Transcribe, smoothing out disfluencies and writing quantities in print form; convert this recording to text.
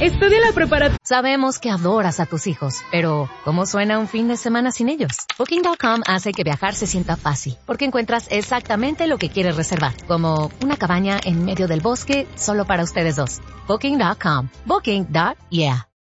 Estudia la preparatoria. Sabemos que adoras a tus hijos, pero ¿cómo suena un fin de semana sin ellos? Booking.com hace que viajar se sienta fácil, porque encuentras exactamente lo que quieres reservar, como una cabaña en medio del bosque solo para ustedes dos. Booking.com. Booking.yeah.